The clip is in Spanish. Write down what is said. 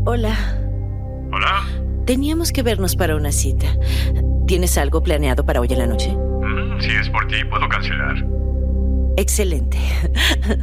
Hola. ¿Hola? Teníamos que vernos para una cita. ¿Tienes algo planeado para hoy en la noche? Si es por ti, puedo cancelar. Excelente.